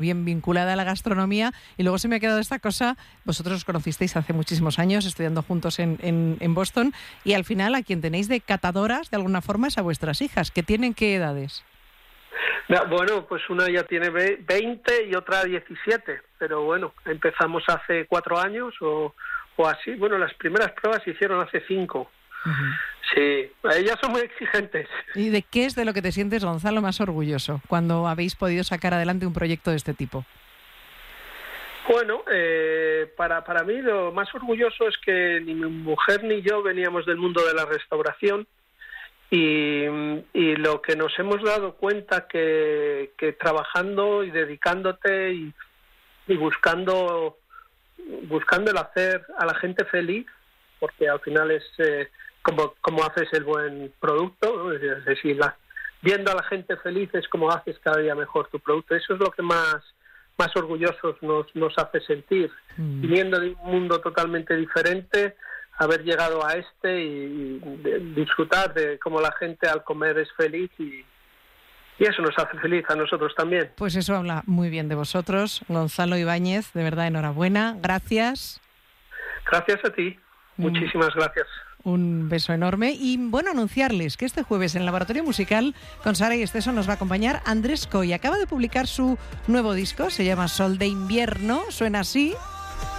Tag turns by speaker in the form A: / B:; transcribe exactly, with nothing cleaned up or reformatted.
A: bien vinculada a la gastronomía, y luego se me ha quedado esta cosa. Vosotros os conocisteis hace muchísimos años estudiando juntos en, en, en Boston, y al final a quien tenéis de catadoras de alguna forma es a vuestras hijas. ¿Que tienen qué edades?
B: Bueno, pues una ya tiene veinte y otra diecisiete, pero bueno, empezamos hace cuatro años o, o así. Bueno, las primeras pruebas se hicieron hace cinco. Uh-huh. Sí, ellas son muy exigentes.
A: ¿Y de qué es de lo que te sientes, Gonzalo, más orgulloso cuando habéis podido sacar adelante un proyecto de este tipo?
B: Bueno, eh, para, para mí lo más orgulloso es que ni mi mujer ni yo veníamos del mundo de la restauración. Y, y lo que nos hemos dado cuenta que, que trabajando y dedicándote y, y buscando buscando el hacer a la gente feliz, porque al final es eh, como, como haces el buen producto, ¿no? Es decir, la, viendo a la gente feliz es como haces cada día mejor tu producto. Eso es lo que más, más orgullosos nos, nos hace sentir. Mm. Viniendo de un mundo totalmente diferente, haber llegado a este y, y disfrutar de cómo la gente al comer es feliz y, y eso nos hace feliz a nosotros también.
A: Pues eso habla muy bien de vosotros, Gonzalo Ibáñez, de verdad enhorabuena, gracias.
B: Gracias a ti, mm. muchísimas gracias.
A: Un beso enorme y bueno, anunciarles que este jueves en el Laboratorio Musical con Sara y Esteso nos va a acompañar Andrés Coy. Acaba de publicar su nuevo disco, se llama Sol de Invierno, suena así.